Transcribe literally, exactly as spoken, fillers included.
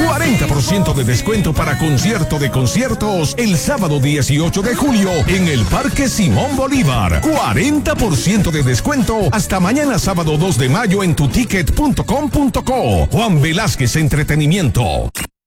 cuarenta por ciento de descuento para concierto de conciertos el sábado dieciocho de julio en el Parque Simón Bolívar. cuarenta por ciento de descuento hasta mañana sábado dos de mayo en tu ticket punto com punto co. Juan Velázquez Entretenimiento.